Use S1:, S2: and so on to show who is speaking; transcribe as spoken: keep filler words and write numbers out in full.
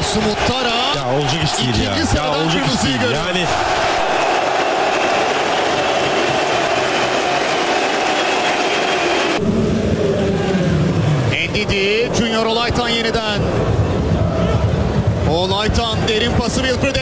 S1: Yasu Muttara.
S2: Ya olacak iş değil ya.
S1: İkinci
S2: Ya
S1: sıradan
S2: olacak iş
S1: kırmızıyı
S2: değil.
S1: görüyor.
S2: Yani
S1: Ndidi, Junior Olaytan yeniden. Olaytan derin pası Wilfred